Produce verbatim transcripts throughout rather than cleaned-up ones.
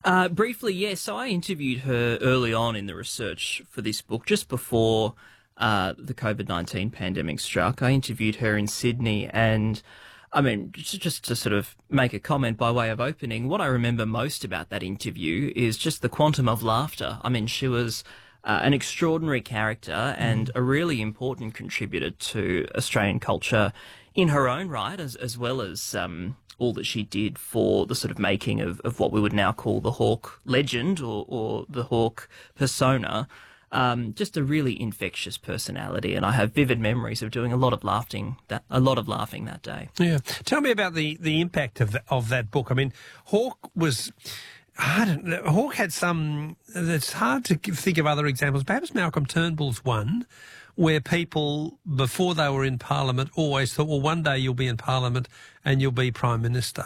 Uh, briefly, yes. So I interviewed her early on in the research for this book, just before uh, the COVID nineteen pandemic struck. I interviewed her in Sydney, and I mean, just, just to sort of make a comment by way of opening, what I remember most about that interview is just the quantum of laughter. I mean, she was uh, an extraordinary character and a really important contributor to Australian culture in her own right, as, as well as um, all that she did for the sort of making of, of what we would now call the Hawke legend or, or the Hawke persona. Um, just a really infectious personality, and I have vivid memories of doing a lot of laughing that a lot of laughing that day. Yeah, tell me about the, the impact of the, of that book. I mean, Hawke was. I don't know, Hawke had some. It's hard to think of other examples. Perhaps Malcolm Turnbull's one, where people before they were in Parliament always thought, well, one day you'll be in Parliament and you'll be Prime Minister.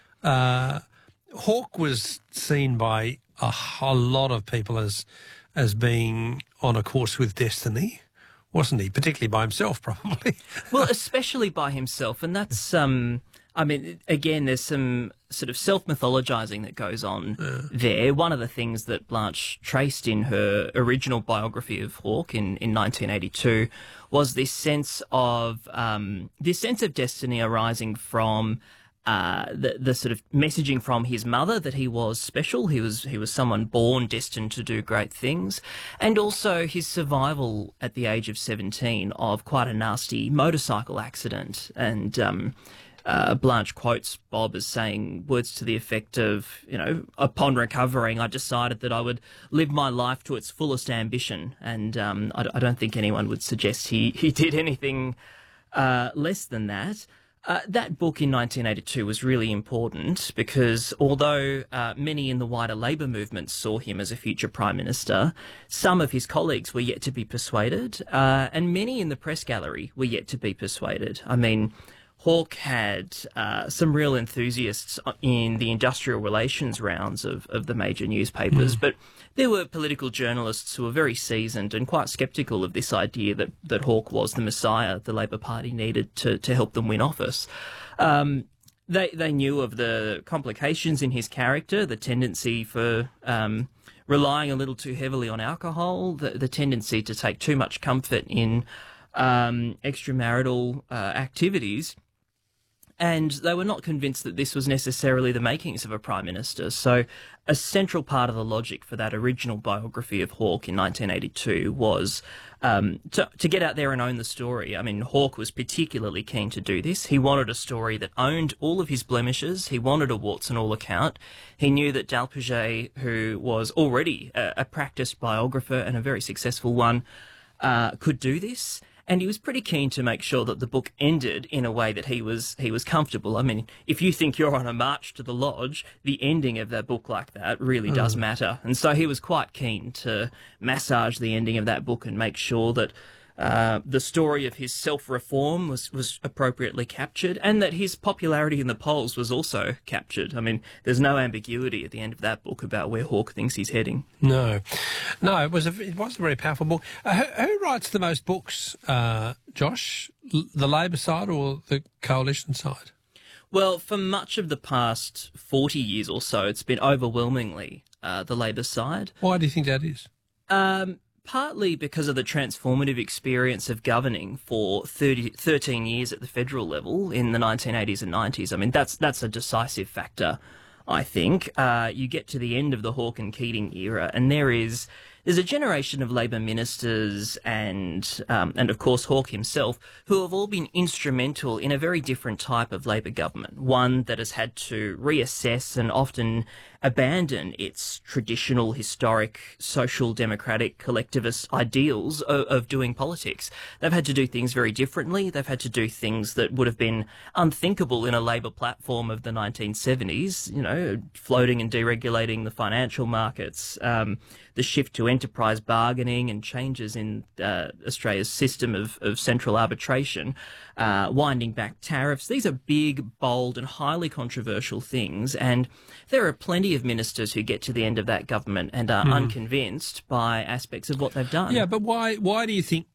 Uh, Hawke was seen by a, a lot of people as as being on a course with destiny, wasn't he? Particularly by himself, probably. Well, especially by himself, and that's. Um, I mean, again, there's some sort of self-mythologizing that goes on yeah. there. One of the things that Blanche traced in her original biography of Hawke in, in nineteen eighty-two was this sense of um, this sense of destiny arising from uh, the the sort of messaging from his mother that he was special. He was he was someone born destined to do great things, and also his survival at the age of seventeen of quite a nasty motorcycle accident. And um, Uh, Blanche quotes Bob as saying words to the effect of, you know, upon recovering, I decided that I would live my life to its fullest ambition. And um, I, I don't think anyone would suggest he, he did anything uh, less than that. Uh, that book in nineteen eighty-two was really important because although uh, many in the wider Labor movement saw him as a future Prime Minister, some of his colleagues were yet to be persuaded, uh, and many in the press gallery were yet to be persuaded. I mean, Hawke had uh, some real enthusiasts in the industrial relations rounds of, of the major newspapers, mm. but there were political journalists who were very seasoned and quite sceptical of this idea that, that Hawke was the messiah the Labor Party needed to, to help them win office. Um, they, they knew of the complications in his character, the tendency for um, relying a little too heavily on alcohol, the, the tendency to take too much comfort in um, extramarital uh, activities. And they were not convinced that this was necessarily the makings of a Prime Minister. So a central part of the logic for that original biography of Hawke in nineteen eighty-two was um, to, to get out there and own the story. I mean, Hawke was particularly keen to do this. He wanted a story that owned all of his blemishes. He wanted a warts and all account. He knew that Dalpogé, who was already a, a practiced biographer and a very successful one, uh, could do this. And he was pretty keen to make sure that the book ended in a way that he was he was comfortable. I mean, if you think you're on a march to the lodge, the ending of that book like that really mm. does matter. And so he was quite keen to massage the ending of that book and make sure that uh, the story of his self-reform was, was appropriately captured and that his popularity in the polls was also captured. I mean, there's no ambiguity at the end of that book about where Hawke thinks he's heading. No. No, it was a, it was a very powerful book. Uh, who, who writes the most books, uh, Josh? L- the Labor side or the Coalition side? Well, for much of the past forty years or so, it's been overwhelmingly uh, the Labor side. Why do you think that is? Um... Partly because of the transformative experience of governing for thirty, thirteen years at the federal level in the nineteen eighties and nineties. I mean, that's that's a decisive factor, I think. Uh, you get to the end of the Hawke and Keating era, and there is there's a generation of Labor ministers and um, and of course Hawke himself who have all been instrumental in a very different type of Labor government, one that has had to reassess and often abandon its traditional, historic, social, democratic, collectivist ideals of, of doing politics. They've had to do things very differently. They've had to do things that would have been unthinkable in a Labor platform of the nineteen seventies, you know, floating and deregulating the financial markets, um, the shift to enterprise bargaining and changes in uh, Australia's system of, of central arbitration, uh, winding back tariffs. These are big, bold and highly controversial things, and there are plenty of ministers who get to the end of that government and are mm. unconvinced by aspects of what they've done. Yeah, but why why do you think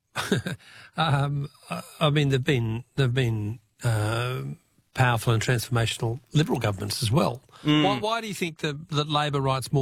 um, I mean there've been there've been uh, powerful and transformational Liberal governments as well. Mm. Why, why do you think that, that Labor writes more